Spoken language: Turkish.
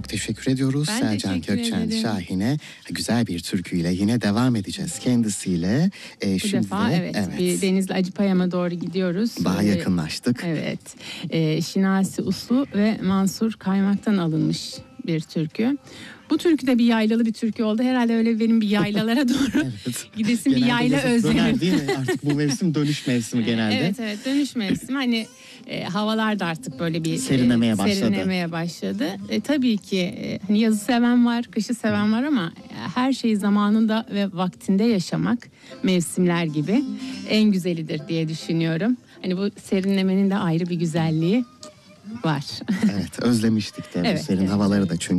çok teşekkür ediyoruz. Ben Selcan teşekkür Gökçen ederim. Şahin'e güzel bir türküyle yine devam edeceğiz kendisiyle. Bu defa bir Denizli Acıpayam'a doğru gidiyoruz. Daha yakınlaştık. Evet. Şinasi Uslu ve Mansur Kaymak'tan alınmış bir türkü. Bu türkü de bir yaylalı bir türkü oldu. Herhalde öyle benim bir yaylalara doğru gidesim, bir yayla özlemim. Değil mi? Artık bu mevsim dönüş mevsimi genelde. Evet, dönüş mevsimi. Hani havalar da artık böyle bir serinlemeye başladı. Tabii ki hani yazı seven var, kışı seven var ama her şeyi zamanında ve vaktinde yaşamak mevsimler gibi en güzelidir diye düşünüyorum. Hani bu serinlemenin de ayrı bir güzelliği var. Evet, özlemiştik de bu serin havaları da çünkü.